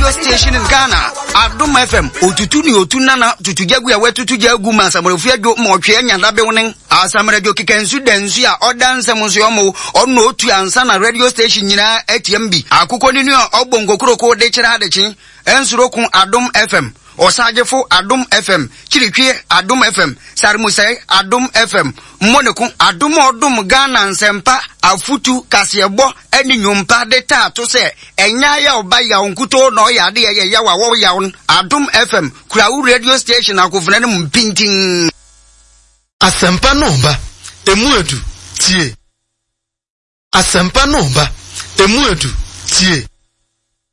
radio station in Ghana. Adum FM. Otutu ni otunana tutujagu ya wetutu jagu masamurufia do mwachia nyadabe uning. Asamre jo kikensu densu ya odanse musuyomo. Ono otu ansana radio station nina ATMB. Akuko nini obongo kuroko dechira adechi. Ensurokun Adum FM. Osajefo Adum FM, Chirikwe Adum FM, Sarmusai Adum FM, Monekun Adum Ghana Nsempa, Afutu Kasiebo, Eni Nyumpa Deta to say, Enya ya obaya unkuto no ya de ya wa ya Adum FM, Krau radio station akufnene mpinting. Asempa nomba, emuedu, tie. Asempa nomba, emuedu, tie.